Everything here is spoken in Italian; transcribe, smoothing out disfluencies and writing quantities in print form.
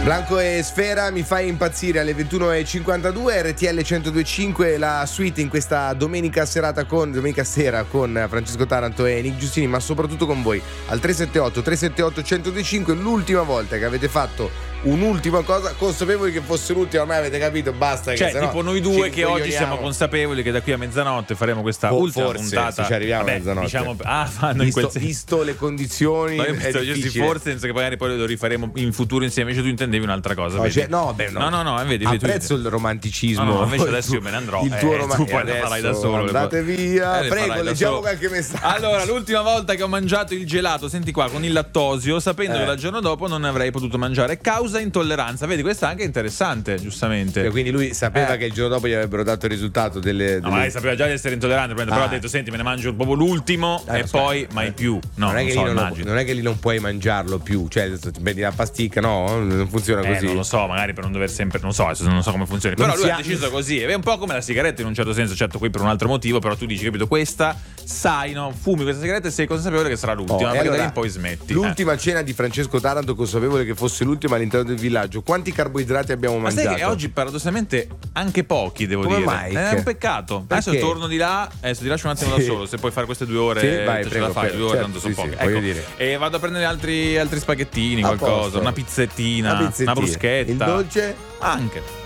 Blanco e Sfera, mi fai impazzire alle 21:52, RTL 102.5, la suite in questa domenica sera con Francesco Taranto e Nick Giustini, ma soprattutto con voi al 378 102.5, l'ultima volta che avete fatto un'ultima cosa, consapevoli che fosse l'ultima, ormai avete capito, basta. Cioè, che tipo noi due che oggi siamo consapevoli che da qui a mezzanotte faremo questa ultima puntata. Se ci arriviamo a mezzanotte. Diciamo, fanno in quel senso. Visto le condizioni, forse, senza che magari poi lo rifaremo in futuro insieme. Invece tu intendevi un'altra cosa. No, vedi, apprezzo il romanticismo. No, invece adesso io me ne andrò. Il tuo tu poi la farai da solo. Andate via, prego, leggiamo qualche messaggio. Allora, l'ultima volta che ho mangiato il gelato, senti qua, con il lattosio, sapendo che il giorno dopo non ne avrei potuto mangiare, causa intolleranza. Vedi, questa è anche interessante, giustamente. E quindi lui sapeva che il giorno dopo gli avrebbero dato il risultato delle... No, ma sapeva già di essere intollerante, però ha detto, senti, me ne mangio proprio l'ultimo e poi mai più. No, non è che lì non puoi mangiarlo più, cioè prendi la pasticca, no? Non funziona così. Non lo so, magari per non dover sempre, non so come funzioni. Però lui ha deciso così, è un po' come la sigaretta in un certo senso, certo qui per un altro motivo, però tu dici, capito, questa sai, no? Fumi questa sigaretta e sei consapevole che sarà l'ultima, perché da lì poi smetti. L'ultima cena di Francesco Taranto, consapevole che fosse l'ultima all'interno del villaggio, quanti carboidrati abbiamo mangiato? Ma sai che oggi paradossalmente anche pochi, devo dire. Mai? È un peccato. Perché? Adesso torno di là, adesso ti lascio un attimo da solo, se puoi fare queste 2 ore, vai, ce prego, la fai, 2 ore tanto sono poche. Voglio dire. E vado a prendere altri spaghettini, qualcosa, una pizzettina, una bruschetta. Il dolce? Anche.